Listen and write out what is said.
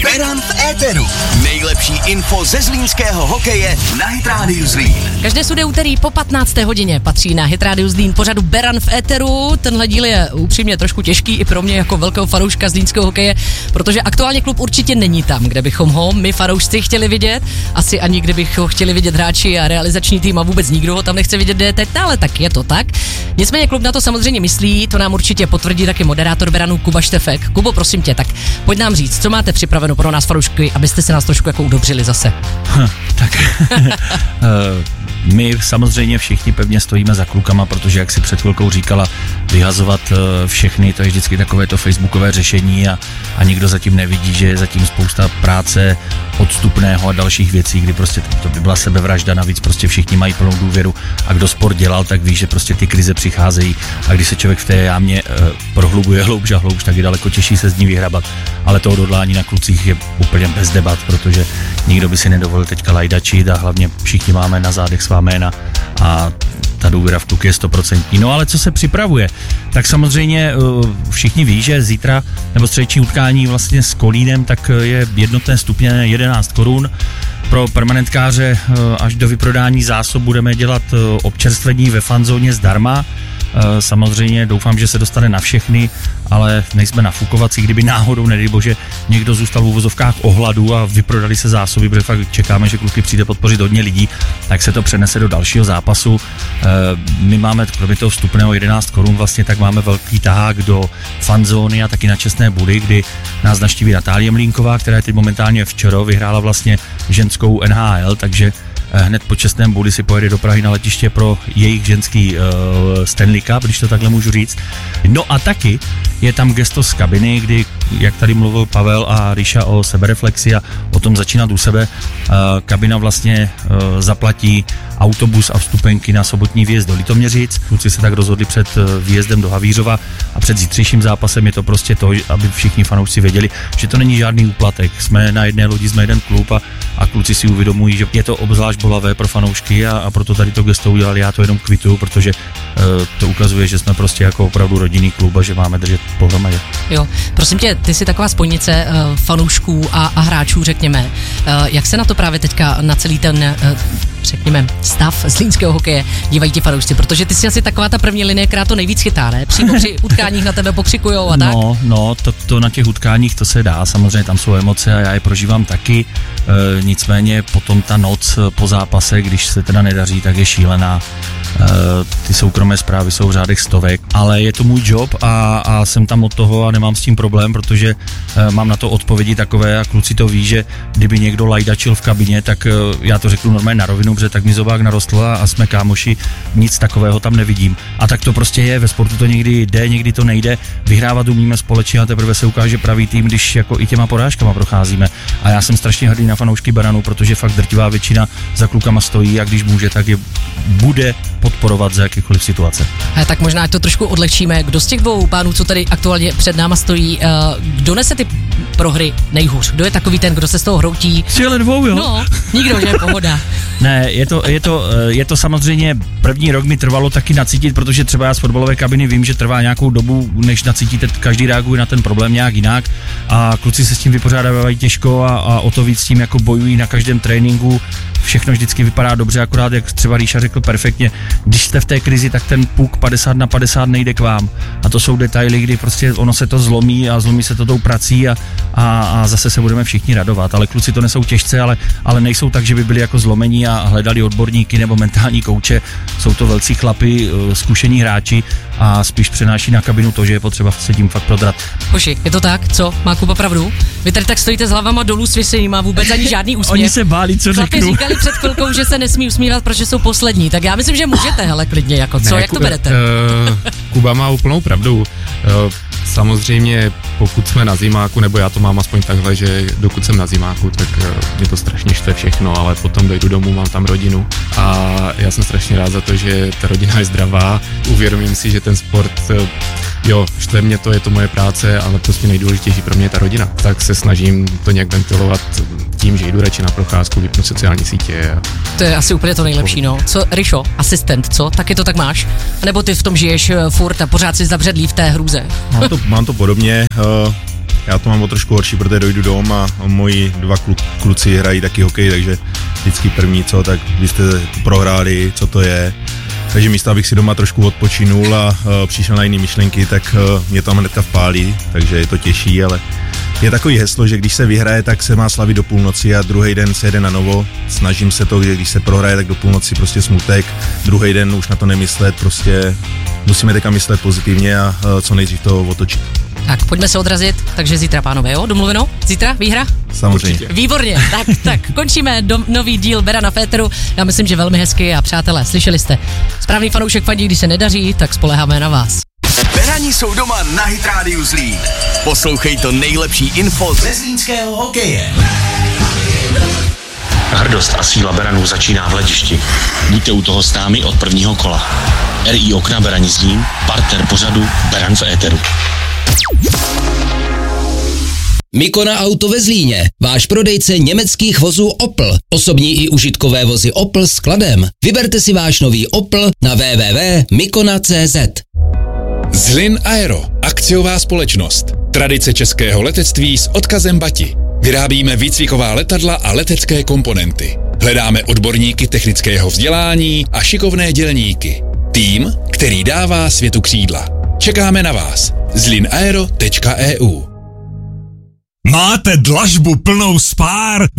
Beran v éteru. Nejlepší info ze zlínského hokeje na Hit Radio Zlín. Každé sude úterý po 15. hodině patří na Hit Radio Zlín pořadu Beran v éteru. Tenhle díl je upřímně trošku těžký i pro mě jako velkého fanouška zlínského hokeje, protože aktuálně klub určitě není tam, kde bychom ho my fanoušci chtěli vidět. Asi ani kdybych ho chtěli vidět hráči a realizační tým a vůbec nikdo ho tam nechce vidět, kde je teď, ale tak je to tak. Nicméně klub na to samozřejmě myslí, to nám určitě potvrdí taky moderátor Beranu Kuba Štefek. Kubo, prosím tě, tak pojď nám říct, co máte připraveno pro nás fanoušky, abyste se nás trošku jako udobřili zase. My samozřejmě všichni pevně stojíme za klukama, protože jak si před chvilkou říkala, vyhazovat všechny, to je vždycky takové to facebookové řešení a nikdo zatím nevidí, že je zatím spousta práce, odstupného a dalších věcí, kdy prostě to by byla sebevražda, navíc prostě všichni mají plnou důvěru a kdo sport dělal, tak ví, že prostě ty krize přicházejí a když se člověk v té jámě prohlubuje hloubš a hloubš, tak je daleko těžší se z ní vyhrabat, ale to odhodlání na klucích je úplně bez debat, protože nikdo by si nedovolil teďka lajdačit a hlavně všichni máme na zádech svá jména a ta důvěra v kluky je 100%. No ale co se připravuje? Tak samozřejmě všichni ví, že zítra nebo středeční utkání vlastně s Kolínem, tak je jednotné stupně 11 korun. Pro permanentkáře až do vyprodání zásob budeme dělat občerstvení ve fanzóně zdarma. Samozřejmě doufám, že se dostane na všechny, ale nejsme nafukovací, kdyby náhodou, nedej bože, někdo zůstal v uvozovkách ohladu a vyprodali se zásoby, protože fakt čekáme, že kluky přijde podpořit hodně lidí, tak se to přenese do dalšího zápasu. My máme kromě toho vstupného 11 korun vlastně, tak máme velký tahák do fanzóny a taky na Čestné Budy, kdy nás navštíví Natálie Mlínková, která je teď momentálně včera vyhrála vlastně ženskou NHL, takže hned po Čestném Budy si pojede do Prahy na letiště pro jejich ženský Stanley Cup, když to takhle můžu říct. No a taky je tam gesto z kabiny, kdy, jak tady mluvil Pavel a Ríša o sebereflexi a o tom začínat u sebe, kabina vlastně zaplatí autobus a vstupenky na sobotní výjezd do Litoměřic. Kluci se tak rozhodli před výjezdem do Havířova a před zítřejším zápasem je to prostě to, aby všichni fanoušci věděli, že to není žádný úplatek. Jsme na jedné lodi, jsme jeden klub a kluci si uvědomují, že je to obzvlášť bolavé pro fanoušky a proto tady to gesto udělali, já to jenom kvituju, protože to ukazuje, že jsme prostě jako opravdu rodinný klub a že máme držet pohromadě. Jo, prosím tě, ty jsi taková spojnice fanoušků a hráčů, řekněme. Jak se na to právě teďka na celý ten řekněme, stav zlínského hokeje dívají ti fanoušci, protože ty jsi asi taková ta první linie, která to nejvíc chytá, ne? Přímo při utkáních na tebe pokřikujou a tak? No, to na těch utkáních to se dá, samozřejmě tam jsou emoce a já je prožívám taky, nicméně potom ta noc po zápase, když se teda nedaří, tak je šílená. Ty soukromé zprávy jsou v řádech stovek, ale je to můj job a jsem tam od toho a nemám s tím problém, protože mám na to odpovědi takové a kluci to ví, že kdyby někdo lajdačil v kabině, tak já to řeknu normálně na rovinu, protože tak mi zobák narostl a jsme kámoši, nic takového tam nevidím. A tak to prostě je, ve sportu to někdy jde, někdy to nejde, vyhrávat umíme společně a teprve se ukáže pravý tým, když jako i těma porážkama procházíme. A já jsem strašně hrdý na fanoušky Beranu, protože fakt drtivá většina za klukama stojí a když může, tak je bude podporovat za jakékoliv situace. Tak možná to trošku odlehčíme. Kdo z těch dvou pánů, co tady aktuálně před náma stojí, kdo nese ty prohry nejhůř? Kdo je takový ten, kdo se z toho hroutí? Těle dvou, jo? No, nikdo, že je pohoda. Ne, je to samozřejmě, první rok mi trvalo taky nacítit, protože třeba já z fotbalové kabiny vím, že trvá nějakou dobu, než nacítíte, každý reaguje na ten problém nějak jinak a kluci se s tím vypořádávají těžko a o to víc s tím jako bojují na každém tréninku. Všechno vždycky vypadá dobře, akorát jak třeba Ríša řekl perfektně, když jste v té krizi, tak ten puk 50/50 nejde k vám. A to jsou detaily, kdy prostě ono se to zlomí a zlomí se to tou prací a zase se budeme všichni radovat. Ale kluci to nesou těžce, ale nejsou tak, že by byli jako zlomení a hledali odborníky nebo mentální kouče. Jsou to velcí chlapi, zkušení hráči a spíš přenáší na kabinu to, že je potřeba se tím fakt prodrat. Hoši, je to tak? Co? Má Kuba pravdu? Vy tady tak stojíte s hlavama dolů s vysenýma, vůbec ani žádný úsměv. Oni se báli, co řeknu. Říkali před chvilkou, že se nesmí usmívat, protože jsou poslední. Tak já myslím, že můžete, hele, klidně, jako co, jak to berete? Kuba má úplnou pravdu. Samozřejmě, pokud jsme na zimáku, nebo já to mám aspoň takhle, že dokud jsem na zimáku, tak mě to strašně štve všechno, ale potom dojdu domů, mám tam rodinu a já jsem strašně rád za to, že ta rodina je zdravá. Uvědomím si, že ten sport, jo, štve mě to, je to moje práce, ale prostě nejdůležitější pro mě je ta rodina. Tak se snažím to nějak ventilovat tím, že jdu radši na procházku, vypnu sociální sítě. To je asi úplně to nejlepší, no. Co, Rišo, asistent, co? Taky to tak máš? Nebo ty v tom žiješ furt a pořád si zabředlý v té hrůze? Mám to podobně. já to mám o trošku horší, protože dojdu dom a moji 2 kluci hrají taky hokej, takže vždycky první tak vy jste prohráli, co to je. Takže místo, abych si doma trošku odpočinul a přišel na jiné myšlenky, tak mě tam hnedka vpálí, takže je to těžší, ale je takový heslo, že když se vyhraje, tak se má slavit do půlnoci a druhý den se jede na novo. Snažím se to, když se prohraje, tak do půlnoci prostě smutek, druhý den už na to nemyslet, prostě musíme teďka myslet pozitivně a co nejdřív to otočit. Tak, pojďme se odrazit, takže zítra, pánové, jo? Domluveno? Zítra výhra? Samozřejmě. Výborně, tak končíme nový díl Berana v éteru. Já myslím, že velmi hezky a přátelé, slyšeli jste. Správný fanoušek fandí, když se nedaří, tak spoléháme na vás. Berani jsou doma na Hit Radio Zlín. Poslouchej to nejlepší info ze zlínského hokeje. Hrdost a síla Beranů začíná v Hledišti. Buďte u toho s námi od prvního kola. RI Okna Berani Zlín, partner pořadu Beran v éteru. Mikona Auto ve Zlíně, váš prodejce německých vozů Opel. Osobní i užitkové vozy Opel s skladem. Vyberte si váš nový Opel na www.mikona.cz. Zlín Aero, akciová společnost. Tradice českého letectví s odkazem Bati. Vyrábíme výcviková letadla a letecké komponenty. Hledáme odborníky technického vzdělání a šikovné dělníky. Tým, který dává světu křídla. Čekáme na vás. zlinaero.eu. Máte dlažbu plnou spár?